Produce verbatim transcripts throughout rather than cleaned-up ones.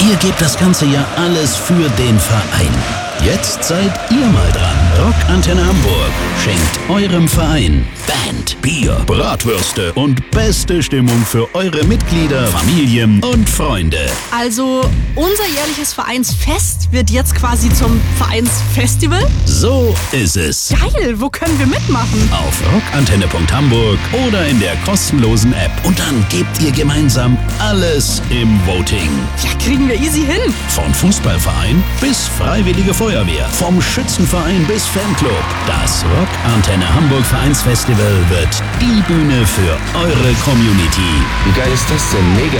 Ihr gebt das ganze Jahr alles für den Verein. Jetzt seid ihr mal dran. Rockantenne Hamburg schenkt eurem Verein Band, Bier, Bratwürste und beste Stimmung für eure Mitglieder, Familien und Freunde. Also unser jährliches Vereinsfest wird jetzt quasi zum Vereinsfestival? So ist es. Geil, wo können wir mitmachen? Auf rockantenne punkt hamburg oder in der kostenlosen App. Und dann gebt ihr gemeinsam alles im Voting. Ja, kriegen wir easy hin. Von Fußballverein bis Freiwillige Feuerwehr, vom Schützenverein bis Fanclub. Das Rockantenne Hamburg Vereinsfestival wird die Bühne für eure Community. Wie geil ist das denn? Mega.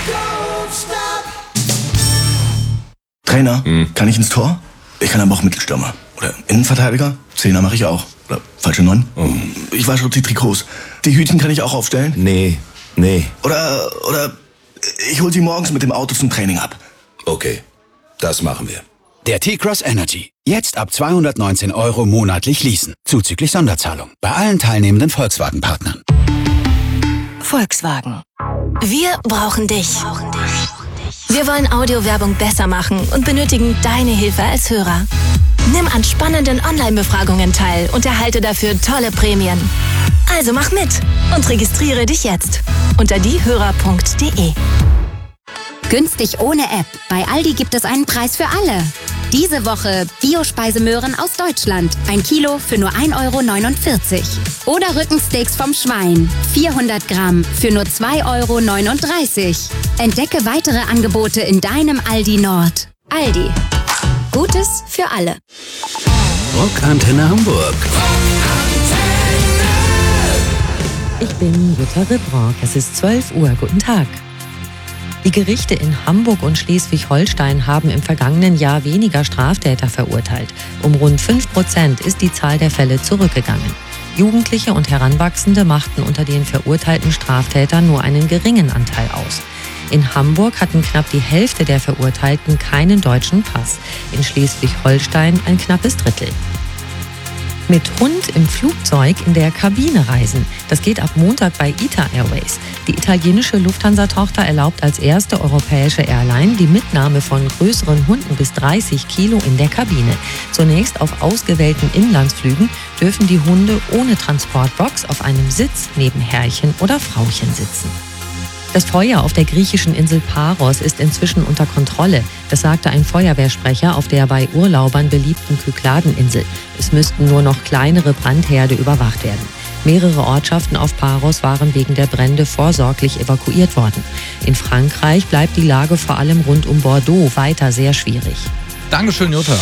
Trainer, hm. kann ich ins Tor? Ich kann aber auch Mittelstürmer. Oder Innenverteidiger? Zehner mache ich auch. Oder falsche Neun? Oh. Ich wasche die Trikots. Die Hütchen kann ich auch aufstellen? Nee, nee. Oder, oder ich hol sie morgens mit dem Auto zum Training ab. Okay, das machen wir. Der T-Cross Energy. Jetzt ab zweihundertneunzehn Euro monatlich leasen. Zuzüglich Sonderzahlung. Bei allen teilnehmenden Volkswagen-Partnern. Volkswagen. Wir brauchen dich. Wir wollen Audiowerbung besser machen und benötigen deine Hilfe als Hörer. Nimm an spannenden Online-Befragungen teil und erhalte dafür tolle Prämien. Also mach mit und registriere dich jetzt unter diehörer punkt de. Günstig ohne App. Bei Aldi gibt es einen Preis für alle. Diese Woche Bio-Speisemöhren aus Deutschland. Ein Kilo für nur ein Euro neunundvierzig. Oder Rückensteaks vom Schwein. vierhundert Gramm für nur zwei Euro neununddreißig. Entdecke weitere Angebote in deinem Aldi Nord. Aldi. Gutes für alle. Rockantenne Hamburg. Ich bin Jutta Ribrock. Es ist zwölf Uhr. Guten Tag. Die Gerichte in Hamburg und Schleswig-Holstein haben im vergangenen Jahr weniger Straftäter verurteilt. Um rund fünf Prozent ist die Zahl der Fälle zurückgegangen. Jugendliche und Heranwachsende machten unter den verurteilten Straftätern nur einen geringen Anteil aus. In Hamburg hatten knapp die Hälfte der Verurteilten keinen deutschen Pass. In Schleswig-Holstein ein knappes Drittel. Mit Hund im Flugzeug in der Kabine reisen. Das geht ab Montag bei I T A Airways. Die italienische Lufthansa-Tochter erlaubt als erste europäische Airline die Mitnahme von größeren Hunden bis dreißig Kilo in der Kabine. Zunächst auf ausgewählten Inlandsflügen dürfen die Hunde ohne Transportbox auf einem Sitz neben Herrchen oder Frauchen sitzen. Das Feuer auf der griechischen Insel Paros ist inzwischen unter Kontrolle. Das sagte ein Feuerwehrsprecher auf der bei Urlaubern beliebten Kykladeninsel. Es müssten nur noch kleinere Brandherde überwacht werden. Mehrere Ortschaften auf Paros waren wegen der Brände vorsorglich evakuiert worden. In Frankreich bleibt die Lage vor allem rund um Bordeaux weiter sehr schwierig. Dankeschön, Jutta.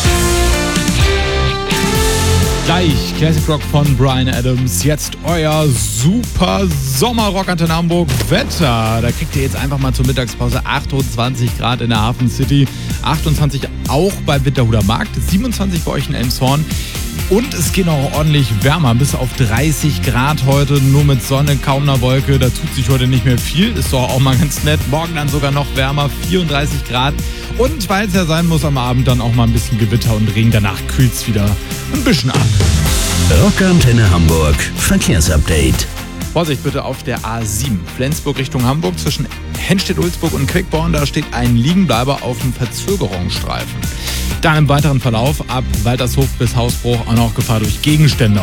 Gleich Classic Rock von Bryan Adams. Jetzt euer super Sommer-Rock-Antenne Hamburg Wetter. Da kriegt ihr jetzt einfach mal zur Mittagspause achtundzwanzig Grad in der Hafen City. achtundzwanzig auch bei Winterhuder Markt. siebenundzwanzig bei euch in Elmshorn. Und es geht noch ordentlich wärmer, bis auf dreißig Grad heute, nur mit Sonne, kaum einer Wolke. Da tut sich heute nicht mehr viel, ist doch auch mal ganz nett. Morgen dann sogar noch wärmer, vierunddreißig Grad. Und weil es ja sein muss, am Abend dann auch mal ein bisschen Gewitter und Regen. Danach kühlt es wieder ein bisschen ab. Rockantenne Hamburg Verkehrsupdate. Vorsicht bitte auf der A sieben, Flensburg Richtung Hamburg, zwischen Hennstedt-Ulzburg und Quickborn. Da steht ein Liegenbleiber auf dem Verzögerungsstreifen. Dann im weiteren Verlauf ab Waltershof bis Hausbruch auch noch Gefahr durch Gegenstände